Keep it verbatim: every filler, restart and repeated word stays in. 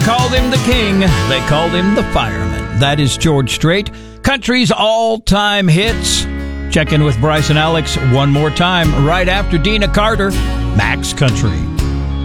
Called him the king. They called him the fireman. That is George Strait. Country's all-time hits. Check in with Bryce and Alex one more time right after Dina Carter. Max Country.